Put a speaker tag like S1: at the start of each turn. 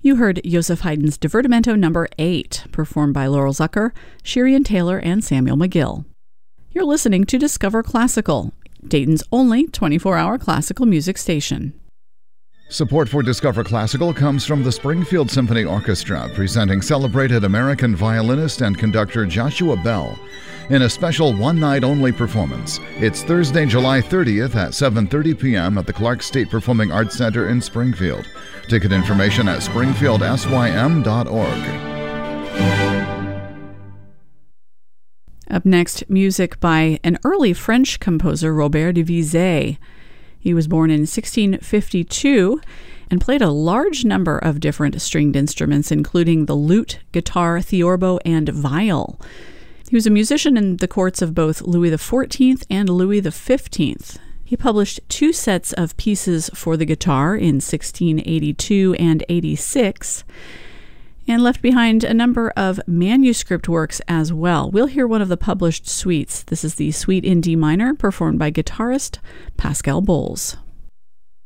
S1: You heard Joseph Haydn's Divertimento No. 8, performed by Laurel Zucker, Shirian Taylor, and Samuel McGill. You're listening to Discover Classical, Dayton's only 24-hour classical music station.
S2: Support for Discover Classical comes from the Springfield Symphony Orchestra, presenting celebrated American violinist and conductor Joshua Bell in a special one-night-only performance. It's Thursday, July 30th at 7:30 p.m. at the Clark State Performing Arts Center in Springfield. Ticket information at springfieldsym.org.
S1: Up next, music by an early French composer, Robert de Vizet. He was born in 1652 and played a large number of different stringed instruments, including the lute, guitar, theorbo, and viol. He was a musician in the courts of both Louis XIV and Louis XV. He published 2 sets of pieces for the guitar in 1682 and 86, and left behind a number of manuscript works as well. We'll hear one of the published suites. This is the Suite in D minor, performed by guitarist Pascal Bowles.